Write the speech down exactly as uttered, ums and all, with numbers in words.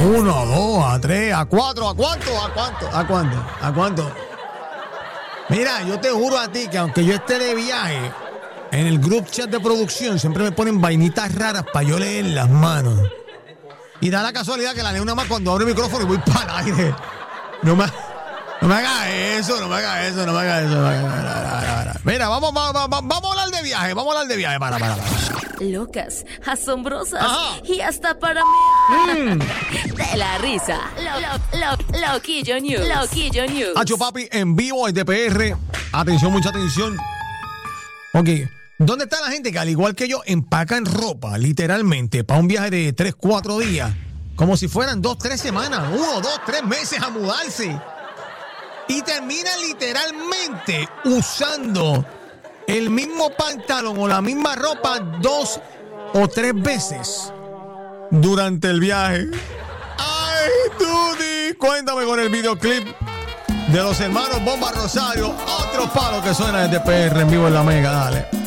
Uno, a dos, a tres, a cuatro, ¿a cuánto? ¿A cuánto? ¿A cuánto? ¿A cuánto? Mira, yo te juro a ti que aunque yo esté de viaje, en el group chat de producción siempre me ponen vainitas raras para yo leer las manos. Y da la casualidad que la leo una más cuando abro el micrófono y voy para el aire. No me, no me hagas eso, no me hagas eso, no me hagas eso. No me hagas eso. Mira, vamos, vamos, vamos, vamos a hablar de viaje, vamos a hablar de viaje. Para, para, para. Locas, asombrosas. Ajá. Y hasta para mí. Mm. De la risa. Lo, lo, lo, Loquillo News. Loquillo News. Hacho Papi, en vivo desde P R. Atención, mucha atención. Ok. ¿Dónde está la gente que, al igual que yo, empacan ropa, literalmente, para un viaje de tres, cuatro días? Como si fueran dos, tres semanas, uno, dos, tres meses a mudarse. Y terminan literalmente usando el mismo pantalón o la misma ropa dos o tres veces durante el viaje. ¡Ay, Dudy! Cuéntame con el videoclip de los hermanos Bomba Rosario. Otro palo que suena desde P R en vivo en la Mega, dale.